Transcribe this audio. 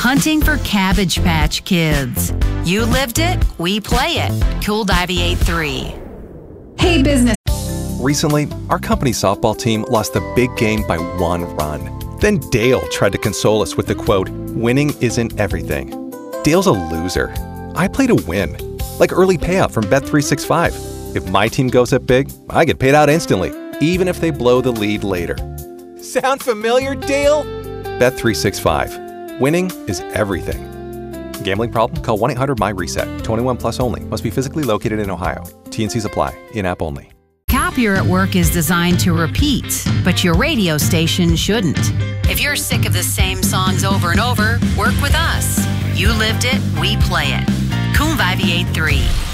hunting for Cabbage Patch Kids. You lived it, we play it. Cool Divey 83. Hey, business. Recently, our company softball team lost the big game by 1 run. Then Dale tried to console us with the quote, "Winning isn't everything." Dale's a loser. I play to win, like early payout from Bet365. If my team goes up big, I get paid out instantly, even if they blow the lead later. Sound familiar, Dale? Bet365. Winning is everything. Gambling problem? Call 1-800-MY-RESET. 21 plus only. Must be physically located in Ohio. T&Cs apply. In-app only. Copier at Work is designed to repeat, but your radio station shouldn't. If you're sick of the same songs over and over, work with us. You lived it, we play it. Cool Divey 83.